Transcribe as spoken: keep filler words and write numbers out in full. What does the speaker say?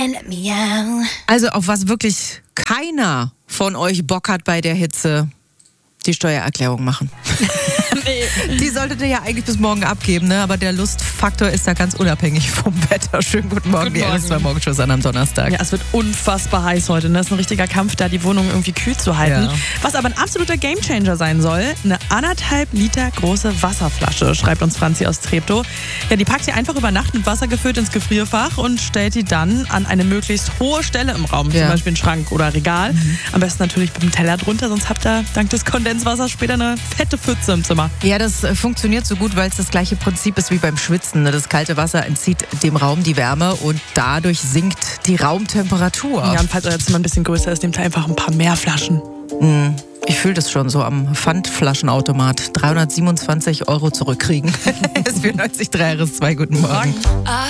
Also auf was wirklich keiner von euch Bock hat bei der Hitze, die Steuererklärung machen. Nee. Die solltet ihr ja eigentlich bis morgen abgeben, ne? Aber der Lustfaktor ist da ganz unabhängig vom Wetter. Schönen guten Morgen, Guten die Morgen. R S zwei Morgenshow an am Donnerstag. Ja, es wird unfassbar heiß heute. Ne? Das ist ein richtiger Kampf, da die Wohnung irgendwie kühl zu halten. Ja. Was aber ein absoluter Gamechanger sein soll, eine anderthalb Liter große Wasserflasche, schreibt uns Franzi aus Treptow. Ja, die packt ihr einfach über Nacht mit Wasser gefüllt ins Gefrierfach und stellt die dann an eine möglichst hohe Stelle im Raum, Ja. zum Beispiel einen Schrank oder Regal. Mhm. Am besten natürlich mit dem Teller drunter, sonst habt ihr dank des Kondenswassers später eine fette Pfütze im Zimmer. Ja, das äh, funktioniert so gut, weil es das gleiche Prinzip ist wie beim Schwitzen. Ne? Das kalte Wasser entzieht dem Raum die Wärme und dadurch sinkt die Raumtemperatur. Ja, und falls euer Zimmer ein bisschen größer ist, nehmt ihr einfach ein paar mehr Flaschen. Mm, ich fühle das schon so am Pfandflaschenautomat. dreihundertsiebenundzwanzig Euro zurückkriegen. S vierundneunzig Komma drei R S zwei, guten Morgen.